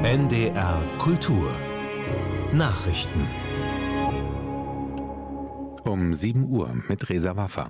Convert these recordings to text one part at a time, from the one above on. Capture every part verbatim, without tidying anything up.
N D R Kultur Nachrichten um sieben Uhr mit Reza Waffa.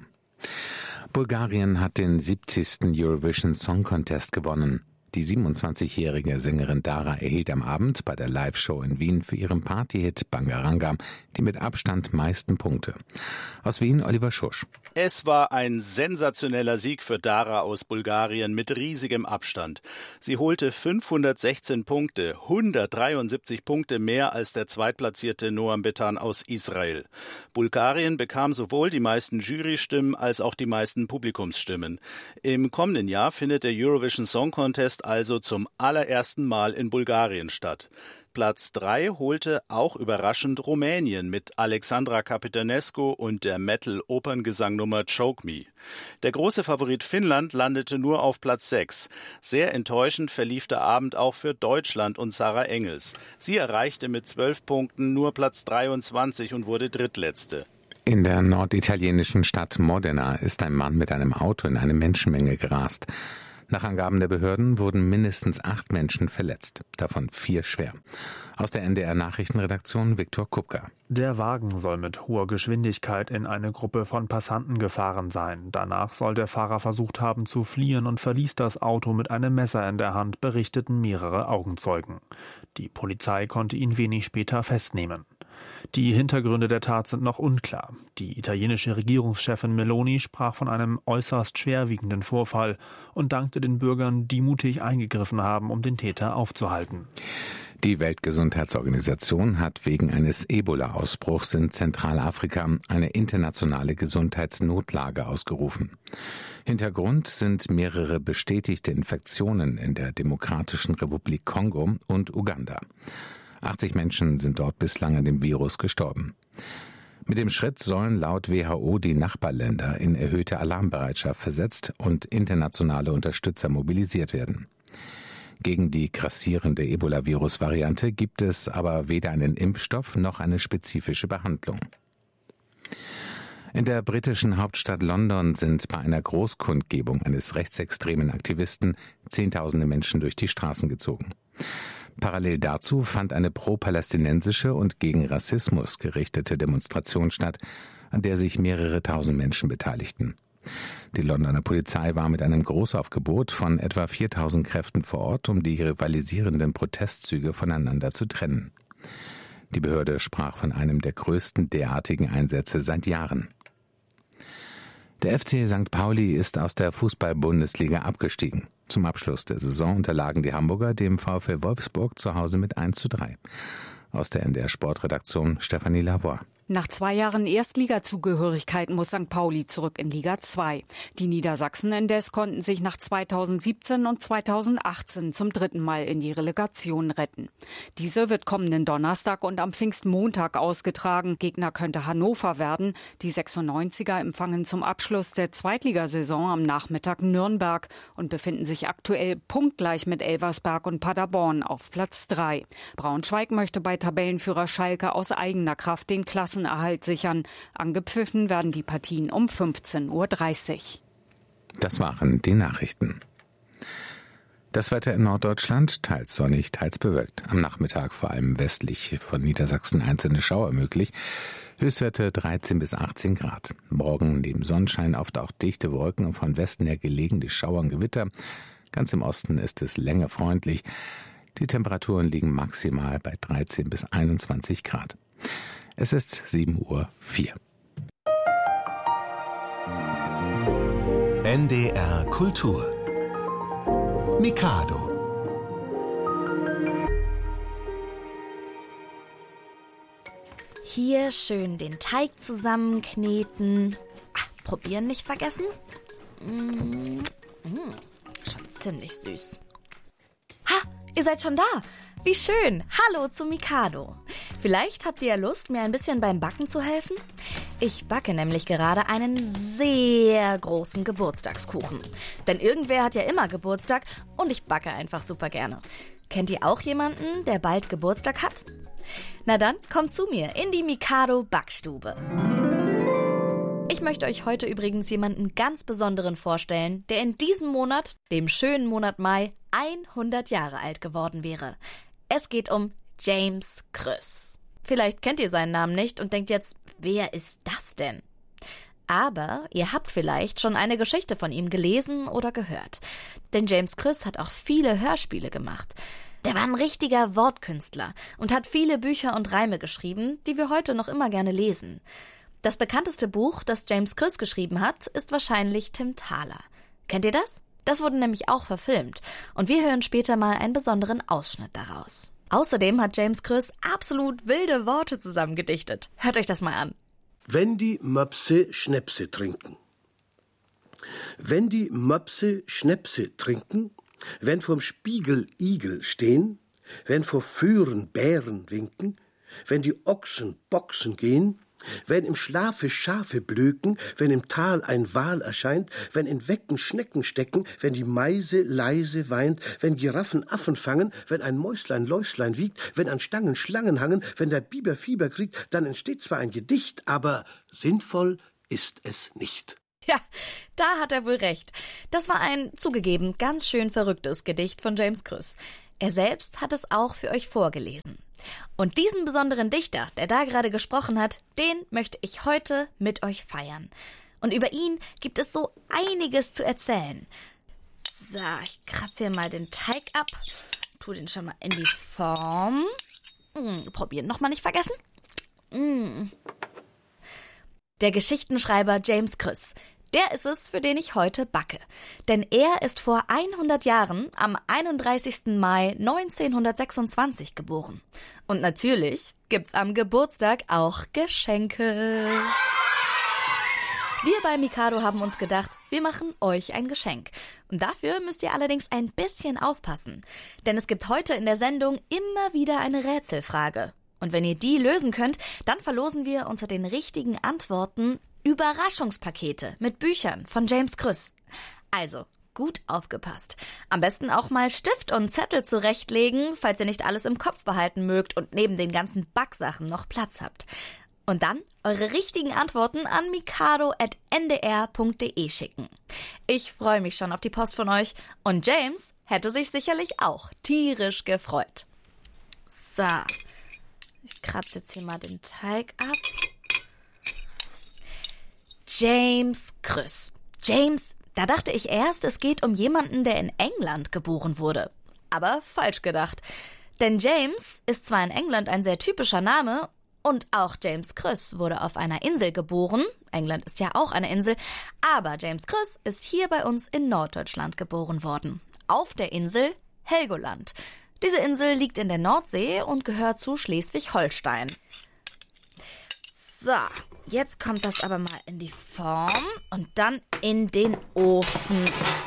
Bulgarien hat den siebzigsten Eurovision Song Contest gewonnen. Die siebenundzwanzigjährige Sängerin Dara erhielt am Abend bei der Live-Show in Wien für ihren Partyhit Bangaranga die mit Abstand meisten Punkte. Aus Wien Oliver Schusch. Es war ein sensationeller Sieg für Dara aus Bulgarien mit riesigem Abstand. Sie holte fünfhundertsechzehn Punkte, hundertdreiundsiebzig Punkte mehr als der zweitplatzierte Noam Betan aus Israel. Bulgarien bekam sowohl die meisten Jurystimmen als auch die meisten Publikumsstimmen. Im kommenden Jahr findet der Eurovision Song Contest also zum allerersten Mal in Bulgarien statt. Platz drei holte auch überraschend Rumänien mit Alexandra Capitanescu und der Metal-Operngesangnummer Choke Me. Der große Favorit Finnland landete nur auf Platz sechs. Sehr enttäuschend verlief der Abend auch für Deutschland und Sarah Engels. Sie erreichte mit zwölf Punkten nur Platz dreiundzwanzig und wurde drittletzte. In der norditalienischen Stadt Modena ist ein Mann mit einem Auto in eine Menschenmenge gerast. Nach Angaben der Behörden wurden mindestens acht Menschen verletzt, davon vier schwer. Aus der N D R-Nachrichtenredaktion Viktor Kupka. Der Wagen soll mit hoher Geschwindigkeit in eine Gruppe von Passanten gefahren sein. Danach soll der Fahrer versucht haben zu fliehen und verließ das Auto mit einem Messer in der Hand, berichteten mehrere Augenzeugen. Die Polizei konnte ihn wenig später festnehmen. Die Hintergründe der Tat sind noch unklar. Die italienische Regierungschefin Meloni sprach von einem äußerst schwerwiegenden Vorfall und dankte den Bürgern, die mutig eingegriffen haben, um den Täter aufzuhalten. Die Weltgesundheitsorganisation hat wegen eines Ebola-Ausbruchs in Zentralafrika eine internationale Gesundheitsnotlage ausgerufen. Hintergrund sind mehrere bestätigte Infektionen in der Demokratischen Republik Kongo und Uganda. achtzig Menschen sind dort bislang an dem Virus gestorben. Mit dem Schritt sollen laut W H O die Nachbarländer in erhöhte Alarmbereitschaft versetzt und internationale Unterstützer mobilisiert werden. Gegen die grassierende Ebola-Virus-Variante gibt es aber weder einen Impfstoff noch eine spezifische Behandlung. In der britischen Hauptstadt London sind bei einer Großkundgebung eines rechtsextremen Aktivisten Zehntausende Menschen durch die Straßen gezogen. Parallel dazu fand eine pro-palästinensische und gegen Rassismus gerichtete Demonstration statt, an der sich mehrere tausend Menschen beteiligten. Die Londoner Polizei war mit einem Großaufgebot von etwa viertausend Kräften vor Ort, um die rivalisierenden Protestzüge voneinander zu trennen. Die Behörde sprach von einem der größten derartigen Einsätze seit Jahren. Der F C Sankt Pauli ist aus der Fußball-Bundesliga abgestiegen. Zum Abschluss der Saison unterlagen die Hamburger dem VfL Wolfsburg zu Hause mit eins zu drei. Aus der N D R-Sportredaktion Stefanie Lavoie. Nach zwei Jahren Erstligazugehörigkeit muss Sankt Pauli zurück in Liga zwei. Die Niedersachsen indes konnten sich nach zweitausendsiebzehn und zweitausendachtzehn zum dritten Mal in die Relegation retten. Diese wird kommenden Donnerstag und am Pfingstmontag ausgetragen. Gegner könnte Hannover werden. Die sechsundneunziger empfangen zum Abschluss der Zweitligasaison am Nachmittag Nürnberg und befinden sich aktuell punktgleich mit Elversberg und Paderborn auf Platz drei. Braunschweig möchte bei Tabellenführer Schalke aus eigener Kraft den Klassenerhalt sichern. Angepfiffen werden die Partien um fünfzehn Uhr dreißig. Das waren die Nachrichten. Das Wetter in Norddeutschland, teils sonnig, teils bewölkt. Am Nachmittag vor allem westlich von Niedersachsen einzelne Schauer möglich. Höchstwerte dreizehn bis achtzehn Grad. Morgen neben Sonnenschein oft auch dichte Wolken und von Westen her gelegentlich Schauer und Gewitter. Ganz im Osten ist es länger freundlich. Die Temperaturen liegen maximal bei dreizehn bis einundzwanzig Grad. Es ist sieben Uhr vier. N D R Kultur Mikado. Hier schön den Teig zusammenkneten. Ach, probieren nicht vergessen. Mmh, mmh, schon ziemlich süß. Ha, ihr seid schon da. Wie schön. Hallo zu Mikado. Vielleicht habt ihr ja Lust, mir ein bisschen beim Backen zu helfen? Ich backe nämlich gerade einen sehr großen Geburtstagskuchen. Denn irgendwer hat ja immer Geburtstag und ich backe einfach super gerne. Kennt ihr auch jemanden, der bald Geburtstag hat? Na dann, kommt zu mir in die Mikado Backstube. Ich möchte euch heute übrigens jemanden ganz Besonderen vorstellen, der in diesem Monat, dem schönen Monat Mai, hundert Jahre alt geworden wäre. Es geht um James Kröss. Vielleicht kennt ihr seinen Namen nicht und denkt jetzt, wer ist das denn? Aber ihr habt vielleicht schon eine Geschichte von ihm gelesen oder gehört. Denn James Kröss hat auch viele Hörspiele gemacht. Der war ein richtiger Wortkünstler und hat viele Bücher und Reime geschrieben, die wir heute noch immer gerne lesen. Das bekannteste Buch, das James Kröss geschrieben hat, ist wahrscheinlich Tim Thaler. Kennt ihr das? Das wurde nämlich auch verfilmt. Und wir hören später mal einen besonderen Ausschnitt daraus. Außerdem hat James Kröss absolut wilde Worte zusammengedichtet. Hört euch das mal an. Wenn die Möpse Schnäpse trinken. Wenn die Möpse Schnäpse trinken, wenn vorm Spiegel Igel stehen, wenn vor Föhren Bären winken, wenn die Ochsen boxen gehen, wenn im Schlafe Schafe blöken, wenn im Tal ein Wal erscheint, wenn in Wecken Schnecken stecken, wenn die Meise leise weint, wenn Giraffen Affen fangen, wenn ein Mäuslein Läuslein wiegt, wenn an Stangen Schlangen hangen, wenn der Biber Fieber kriegt, dann entsteht zwar ein Gedicht, aber sinnvoll ist es nicht. Ja, da hat er wohl recht. Das war ein, zugegeben, ganz schön verrücktes Gedicht von James Kröss. Er selbst hat es auch für euch vorgelesen. Und diesen besonderen Dichter, der da gerade gesprochen hat, den möchte ich heute mit euch feiern. Und über ihn gibt es so einiges zu erzählen. So, ich kratze hier mal den Teig ab, tu den schon mal in die Form. Mm, probieren nochmal nicht vergessen. Mm. Der Geschichtenschreiber James Kröss. Der ist es, für den ich heute backe. Denn er ist vor hundert Jahren am einunddreißigsten Mai neunzehnhundertsechsundzwanzig geboren. Und natürlich gibt's am Geburtstag auch Geschenke. Wir bei Mikado haben uns gedacht, wir machen euch ein Geschenk. Und dafür müsst ihr allerdings ein bisschen aufpassen. Denn es gibt heute in der Sendung immer wieder eine Rätselfrage. Und wenn ihr die lösen könnt, dann verlosen wir unter den richtigen Antworten Überraschungspakete mit Büchern von James Kröss. Also, gut aufgepasst. Am besten auch mal Stift und Zettel zurechtlegen, falls ihr nicht alles im Kopf behalten mögt und neben den ganzen Backsachen noch Platz habt. Und dann eure richtigen Antworten an mikado at n d r punkt d e schicken. Ich freue mich schon auf die Post von euch und James hätte sich sicherlich auch tierisch gefreut. So, ich kratze jetzt hier mal den Teig ab. James Kröss. James, da dachte ich erst, es geht um jemanden, der in England geboren wurde. Aber falsch gedacht. Denn James ist zwar in England ein sehr typischer Name und auch James Kröss wurde auf einer Insel geboren. England ist ja auch eine Insel. Aber James Kröss ist hier bei uns in Norddeutschland geboren worden. Auf der Insel Helgoland. Diese Insel liegt in der Nordsee und gehört zu Schleswig-Holstein. So, jetzt kommt das aber mal in die Form und dann in den Ofen.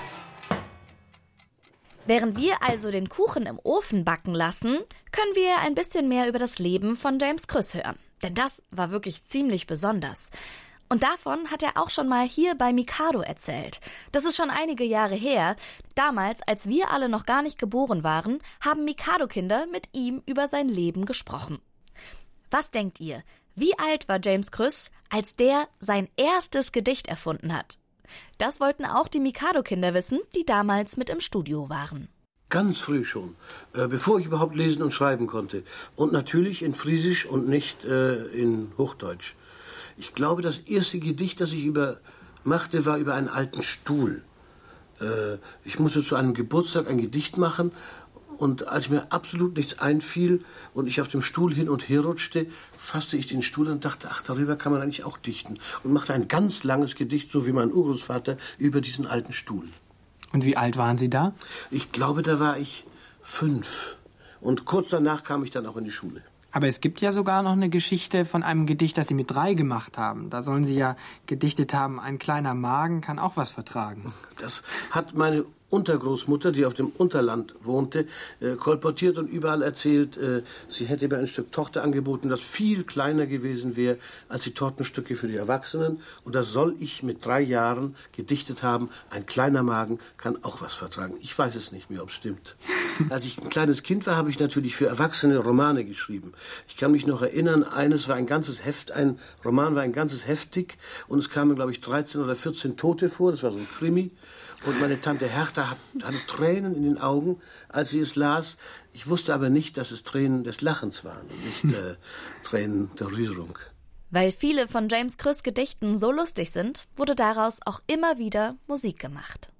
Während wir also den Kuchen im Ofen backen lassen, können wir ein bisschen mehr über das Leben von James Kröss hören. Denn das war wirklich ziemlich besonders. Und davon hat er auch schon mal hier bei Mikado erzählt. Das ist schon einige Jahre her. Damals, als wir alle noch gar nicht geboren waren, haben Mikado-Kinder mit ihm über sein Leben gesprochen. Was denkt ihr? Wie alt war James Kröss, als der sein erstes Gedicht erfunden hat? Das wollten auch die Mikado-Kinder wissen, die damals mit im Studio waren. Ganz früh schon, äh, bevor ich überhaupt lesen und schreiben konnte. Und natürlich in Friesisch und nicht äh, in Hochdeutsch. Ich glaube, das erste Gedicht, das ich über machte, war über einen alten Stuhl. Äh, ich musste zu einem Geburtstag ein Gedicht machen. Und als mir absolut nichts einfiel und ich auf dem Stuhl hin und her rutschte, fasste ich den Stuhl und dachte, ach, darüber kann man eigentlich auch dichten. Und machte ein ganz langes Gedicht, so wie mein Urgroßvater, über diesen alten Stuhl. Und wie alt waren Sie da? Ich glaube, da war ich fünf. Und kurz danach kam ich dann auch in die Schule. Aber es gibt ja sogar noch eine Geschichte von einem Gedicht, das Sie mit drei gemacht haben. Da sollen Sie ja gedichtet haben, ein kleiner Magen kann auch was vertragen. Das hat meine Untergroßmutter, die auf dem Unterland wohnte, äh, kolportiert und überall erzählt, äh, sie hätte mir ein Stück Torte angeboten, das viel kleiner gewesen wäre als die Tortenstücke für die Erwachsenen. Und das soll ich mit drei Jahren gedichtet haben. Ein kleiner Magen kann auch was vertragen. Ich weiß es nicht mehr, ob es stimmt. Als ich ein kleines Kind war, habe ich natürlich für Erwachsene Romane geschrieben. Ich kann mich noch erinnern, eines war ein ganzes Heft, ein Roman war ein ganzes Heft dick und es kamen, glaube ich, dreizehn oder vierzehn Tote vor. Das war so ein Krimi. Und meine Tante Hertha hatte Tränen in den Augen, als sie es las. Ich wusste aber nicht, dass es Tränen des Lachens waren und nicht äh, Tränen der Rührung. Weil viele von James Krös Gedichten so lustig sind, wurde daraus auch immer wieder Musik gemacht.